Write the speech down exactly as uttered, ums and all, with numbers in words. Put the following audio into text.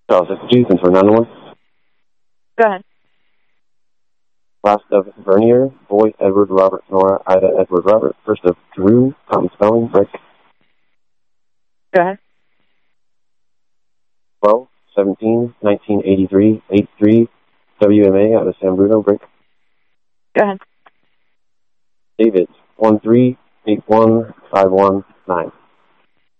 Charles, this is Jason for nine one. Go ahead. Last of Vernier, boy Edward Robert Nora Ida Edward Robert. First of Drew, common spelling, break. Go ahead. twelve, seventeen, nineteen eighty-three, eighty-three, W M A out of San Bruno, break. Go ahead. David, one three eight one five one nine.